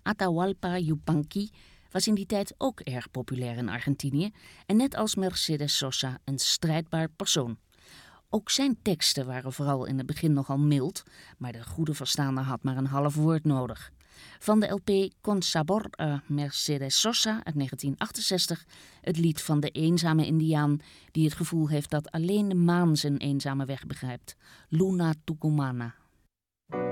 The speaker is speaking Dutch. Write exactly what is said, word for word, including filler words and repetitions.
Atahualpa Yupanqui was in die tijd ook erg populair in Argentinië en net als Mercedes Sosa een strijdbaar persoon. Ook zijn teksten waren vooral in het begin nogal mild, maar de goede verstaander had maar een half woord nodig. Van de L P Con Sabor a Mercedes Sosa uit negentien achtenzestig het lied van de eenzame indiaan die het gevoel heeft dat alleen de maan zijn eenzame weg begrijpt. Luna Tucumana.